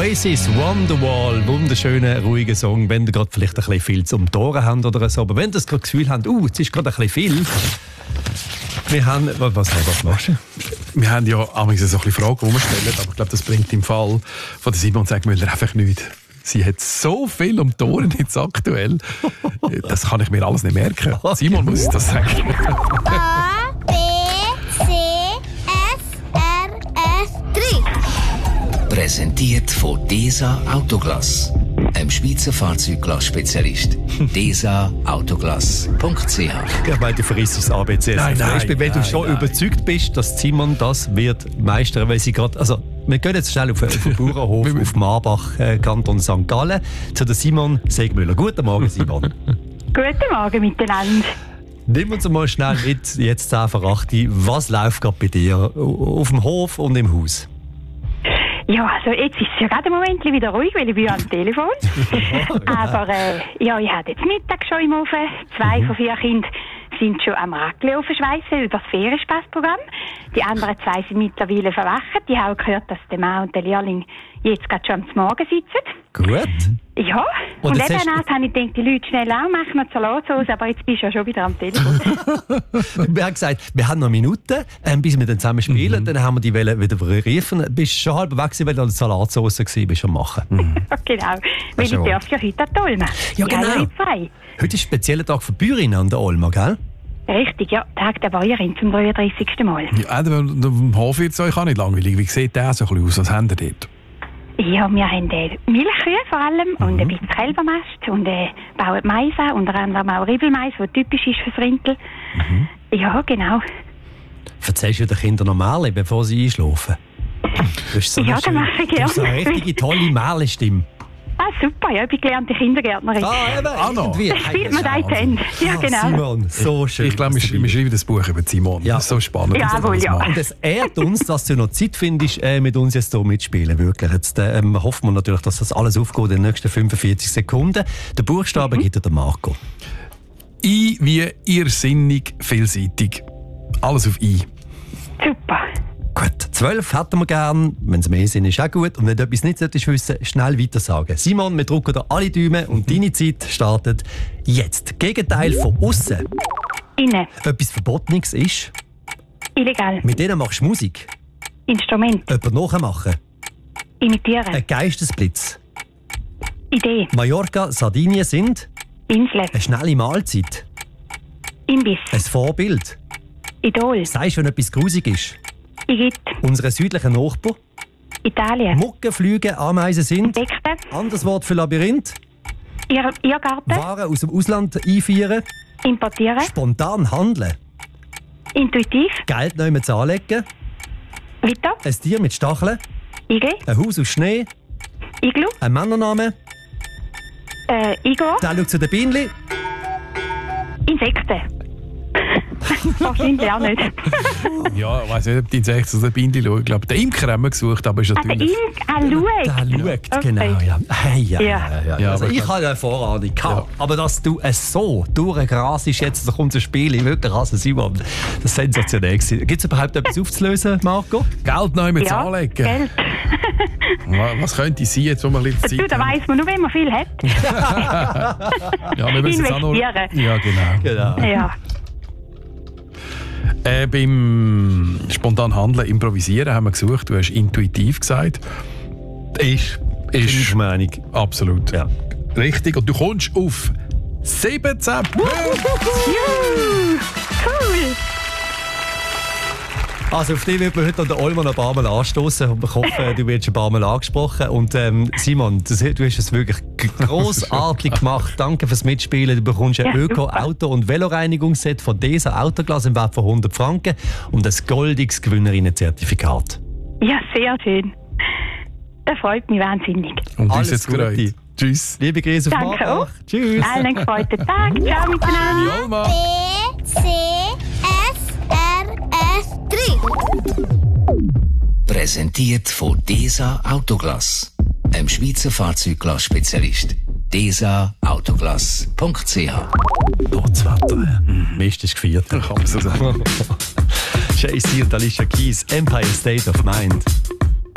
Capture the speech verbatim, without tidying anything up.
Oasis, Wonderwall, wunderschöner, ruhiger Song, wenn ihr gerade vielleicht ein bisschen viel zum Toren habt oder so. Aber wenn ihr das Gefühl habt, uh, jetzt ist gerade ein bisschen viel. Wir haben, was, was, was machst du? Wir haben ja auch so ein bisschen Fragen, die wir stellen, aber ich glaube, das bringt im Fall von der Simon Segmüller einfach nichts. Sie hat so viel um die Ohren jetzt aktuell. Das kann ich mir alles nicht merken. Simon muss ich das sagen. A, B, C, F, R, S, drei. Präsentiert von DESA Autoglass, einem Schweizer Fahrzeugglass-Spezialist. desa autoglass punkt c h. Ich meine, du verrisst das A B C. Nein, nein, Wenn nein, du schon nein. überzeugt bist, dass Simon das wird meistern, weil sie gerade, also wir gehen jetzt schnell auf, auf den Bauernhof auf Marbach, äh, Kanton Sankt Gallen, zu der Simon Segmüller. Guten Morgen, Simon. Guten Morgen miteinander. Nimm uns mal schnell mit, jetzt zehn vor acht. Was läuft gerade bei dir auf dem Hof und im Haus? Ja, also jetzt ist es ja gerade im Moment wieder ruhig, weil ich bin am Telefon. Aber äh, ja, ich habe jetzt Mittag schon im Ofen. Zwei von vier Kindern sind schon am Raclette schweissen über das Ferienspaßprogramm. Die anderen zwei sind mittlerweile verwacht. Ich habe auch gehört, dass der Mann und der Lehrling jetzt gerade schon am Morgen sitzen. Gut. Ja, Und und, jetzt eben hast- auch habe ich gedacht, die Leute schnell auch machen noch Salatsauce, aber jetzt bist du ja schon wieder am Telefon. Wir haben gesagt, wir haben noch Minuten, ähm, bis wir dann zusammen spielen. Dann haben wir die Welle wieder riefen. Bist du schon halb weg gewesen, weil du an der Salatsauce warst, bist am Machen. Genau, weil ich schon. darf ja heute an die Olma. Ja, Ich habe genau. heute frei. Heute ist ein spezieller Tag für Bäuerinnen an der Olma, gell? Richtig, ja, Tag der Bäuerin zum dreiunddreißigsten Mal. Ja, aber am Hof wird es euch auch nicht langweilig. Wie sieht der so ein bisschen aus? Was habt ihr dort? Ja, wir haben äh, Milchkühe vor allem und ein bisschen Kälbermast und äh, bauen Mais an, unter anderem auch Ribelmais, der typisch ist fürs Rintel. Ja, genau. Erzählst du den Kindern noch Märchen, bevor sie einschlafen? Du hast so Ja, eine das schöne- mache ich du hast so eine gerne. richtige, tolle Märchenstimme. Ah, super, ja, ich bin gelernte Kindergärtnerin. Ah, eben, Ah, noch. irgendwie. Das spielt man da in die Hände. Ja, Ah, genau. Simon, so schön. Ich glaube, wir, dass du wir dabei schreiben das Buch über Simon. Ja. Das ist so spannend. Ja, was er wohl, alles ja. macht. Und es ehrt uns, dass du noch Zeit findest, äh, mit uns jetzt hier mitspielen. Wirklich. Jetzt ähm, hoffen wir natürlich, dass das alles aufgeht in den nächsten fünfundvierzig Sekunden. Der Buchstabe gibt dir der Marco. I wie irrsinnig vielseitig. Alles auf I. Super. Gut, zwölf hätten wir gern. Wenn es mehr sind, ist auch gut. Und wenn du etwas nicht solltest wissen, schnell weiter sagen. Simon, wir drücken dir alle Däume und deine Zeit startet jetzt. Gegenteil von außen. Innen. Etwas Verbotenes ist, Illegal. mit denen machst du Musik. Instrument. Jemand nachmachen. Imitieren. Ein Geistesblitz. Idee. Mallorca, Sardinien sind Insel. eine schnelle Mahlzeit. Imbiss. Ein Vorbild. Idol. Sagst du, wenn etwas grusig ist? Igitt. Unsere südlichen Nachbarn. Italien. Mucken, Flüge, Ameisen sind. Dekte. Anderes Wort für Labyrinth. Ihr, Irrgarten. Waren aus dem Ausland einführen. Importieren. Spontan handeln. Intuitiv. Geld neu zu anlegen. Weiter. Ein Tier mit Stacheln. Igel. Ein Haus aus Schnee. Iglu. Ein Männername. Äh, Igor. Der schaut zu den Bienen. Insekten. Wahrscheinlich auch nicht. Ja, ich weiss nicht, ob die Insekten oder Bindi schauen. Ich glaube, den Imker haben wir gesucht, aber ist Ah, der natürlich... Imk. Ah, schaut. Der schaut, Okay. genau. Ja. Hey, ja, ja. Ja. Ja, Ja, also aber ich ich- habe eine Vorahnung gehabt. Aber dass du es so durchgrasst jetzt, da kommt ein Spiel, ich wirklich hasse Simon. Das ist sensationell gewesen. Gibt es überhaupt etwas aufzulösen, Marco? Geld neu mit Ja, anlegen. Geld. Wa- Was könnte sein, jetzt wo wir ein bisschen Du, Zeit da haben? weiss man nur, wenn man viel hat. Ja, wir müssen jetzt auch noch... Investieren. Ja, genau. Genau. Ja. Äh, beim spontan Handeln, Improvisieren haben wir gesucht. Du hast intuitiv gesagt. Ist, ist Meinung. absolut Ja. richtig. Und du kommst auf siebzehn Punkte. Cool. Also auf dich wird man heute an der Olma noch ein paar Mal anstoßen. Ich hoffe, du wirst ein paar Mal angesprochen. Und ähm, Simon, du, du hast es wirklich g- grossartig gemacht. Danke fürs Mitspielen. Du bekommst ein Ja, Öko-, super. Auto- und Veloreinigungsset von DESA Autoglass im Wert von hundert Franken und ein goldiges Gewinnerinnen-Zertifikat. Ja, sehr schön. Das freut mich wahnsinnig. Und uns Alles jetzt Gute. gefreut. Tschüss. Liebe Grüße auf Danke Marbach. auch. Tschüss. Allen einen gefreuten Tag. Ciao miteinander. Jolma. B, C, F, R, S, drei. Präsentiert von DESA Autoglass, einem Schweizer Fahrzeugglass-Spezialist. desa autoglass punkt c h. Gutes Wetter. Mist ist gefeiert. Kann man so sagen. Jay-Z und Alicia Keys, Empire State of Mind.